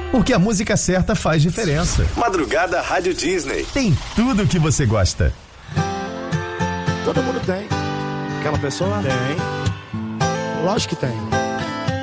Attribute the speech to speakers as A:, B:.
A: Porque a música certa faz diferença.
B: Madrugada Rádio Disney.
A: Tem tudo o que você gosta.
C: Todo mundo tem. Aquela pessoa?
D: Tem.
C: Lógico que tem.